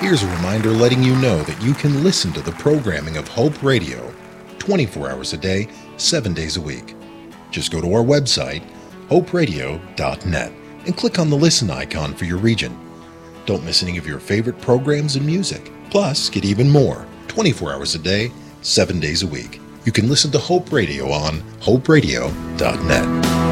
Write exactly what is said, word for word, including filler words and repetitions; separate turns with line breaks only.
Here's a reminder letting you know that you can listen to the programming of Hope Radio twenty-four hours a day, seven days a week. Just go to our website, hope radio dot net, and click on the listen icon for your region. Don't miss any of your favorite programs and music. Plus, get even more twenty-four hours a day, seven days a week. You can listen to Hope Radio on hope radio dot net.